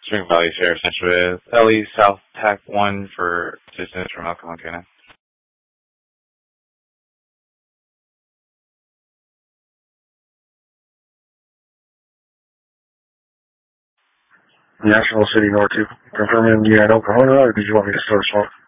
Spring Valley Sheriff Center with Ellie South TAC 1 for assistance from Alcohol Canine. National City North 2. Confirming you had Oklahoma, or did you want me to start small?